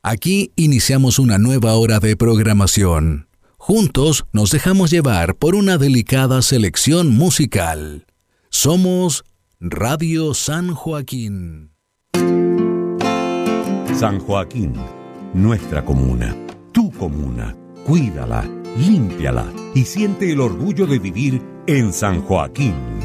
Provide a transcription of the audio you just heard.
Aquí iniciamos una nueva hora de programación. Juntos nos dejamos llevar por una delicada selección musical. Somos Radio San Joaquín. San Joaquín, nuestra comuna, tu comuna. Cuídala, límpiala y siente el orgullo de vivir en San Joaquín.